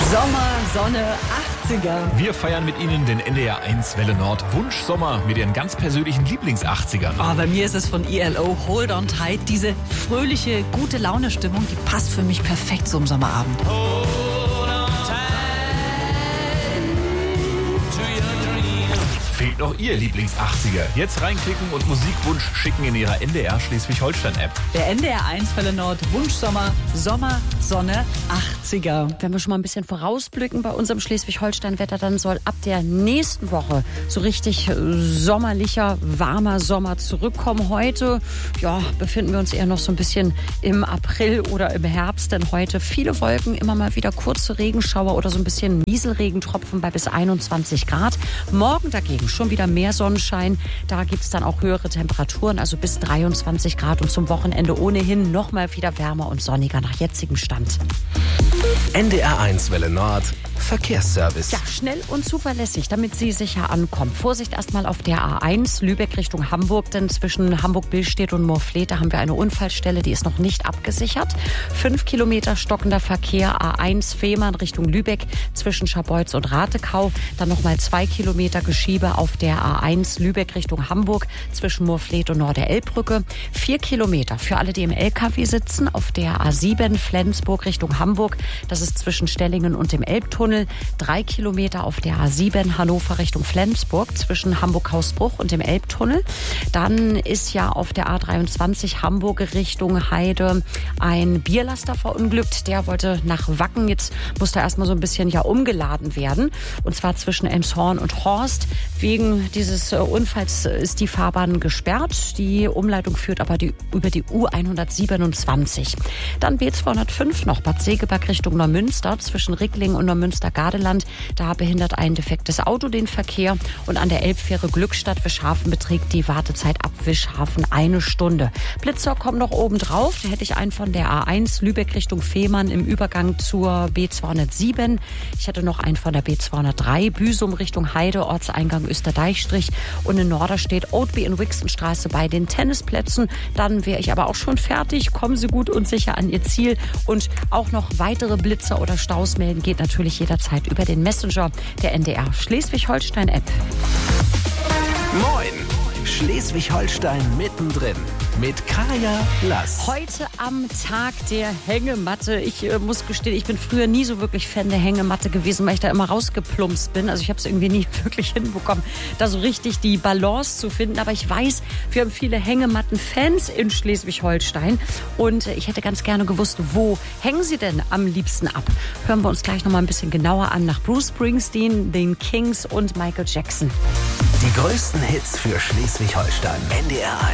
Sommer, Sonne, 80er. Wir feiern mit Ihnen den NDR 1 Welle Nord Wunschsommer mit Ihren ganz persönlichen Lieblings-80ern. Oh, bei mir ist es von ELO Hold On Tight. Diese fröhliche, gute Laune-Stimmung, die passt für mich perfekt zum Sommerabend. Fehlt noch Ihr Lieblings-80er? Jetzt reinklicken und Musikwunsch schicken in Ihrer NDR Schleswig-Holstein-App. Der NDR 1 Welle Nord Wunschsommer, Sommer, Sonne, 80er. Wenn wir schon mal ein bisschen vorausblicken bei unserem Schleswig-Holstein-Wetter, dann soll ab der nächsten Woche so richtig sommerlicher, warmer Sommer zurückkommen. Heute, befinden wir uns eher noch so ein bisschen im April oder im Herbst, denn heute viele Wolken, immer mal wieder kurze Regenschauer oder so ein bisschen Nieselregentropfen bei bis 21 Grad. Morgen dagegen schon wieder mehr Sonnenschein. Da gibt es dann auch höhere Temperaturen, also bis 23 Grad und zum Wochenende ohnehin noch mal wieder wärmer und sonniger nach jetzigem Stand. NDR 1 Welle Nord Verkehrsservice. Ja, schnell und zuverlässig, damit Sie sicher ankommen. Vorsicht erstmal auf der A1 Lübeck Richtung Hamburg, denn zwischen Hamburg-Billstedt und Moorfleet, haben wir eine Unfallstelle, die ist noch nicht abgesichert. 5 Kilometer stockender Verkehr, A1 Fehmarn Richtung Lübeck zwischen Scharbeutz und Ratekau. Dann nochmal 2 Kilometer Geschiebe auf der A1 Lübeck Richtung Hamburg zwischen Moorfleet und Norderelbbrücke. 4 Kilometer für alle, die im LKW sitzen, auf der A7 Flensburg Richtung Hamburg. Das ist zwischen Stellingen und dem Elbtunnel. 3 Kilometer auf der A7 Hannover Richtung Flensburg zwischen Hamburg-Hausbruch und dem Elbtunnel. Dann ist ja auf der A23 Hamburg Richtung Heide ein Bierlaster verunglückt. Der wollte nach Wacken. Jetzt musste erstmal so ein bisschen umgeladen werden. Und zwar zwischen Elmshorn und Horst. Wegen dieses Unfalls ist die Fahrbahn gesperrt. Die Umleitung führt aber über die U127. Dann B205 noch Bad Segeberg Richtung Neumünster zwischen Ricklingen und Neumünster-Gardeland. Da behindert ein defektes Auto den Verkehr. Und an der Elbfähre Glückstadt-Wischhafen beträgt die Wartezeit ab Wischhafen 1 Stunde. Blitzer kommen noch oben drauf. Da hätte ich einen von der A1 Lübeck Richtung Fehmarn im Übergang zur B207. Ich hätte noch einen von der B203 Büsum Richtung Heide, Ortseingang Österdeichstrich. Und in Norderstedt Oatby in Wixenstraße bei den Tennisplätzen. Dann wäre ich aber auch schon fertig. Kommen Sie gut und sicher an Ihr Ziel. Und auch noch weitere Blitzer oder Staus melden geht natürlich jederzeit über den Messenger der NDR Schleswig-Holstein-App. Moin! Schleswig-Holstein mittendrin mit Kaya Lass. Heute am Tag der Hängematte. Ich muss gestehen, ich bin früher nie so wirklich Fan der Hängematte gewesen, weil ich da immer rausgeplumpst bin. Also ich habe es irgendwie nie wirklich hinbekommen, da so richtig die Balance zu finden. Aber ich weiß, wir haben viele Hängematten-Fans in Schleswig-Holstein. Und ich hätte ganz gerne gewusst, wo hängen sie denn am liebsten ab? Hören wir uns gleich noch mal ein bisschen genauer an nach Bruce Springsteen, den Kings und Michael Jackson. Die größten Hits für Schleswig-Holstein. NDR 1.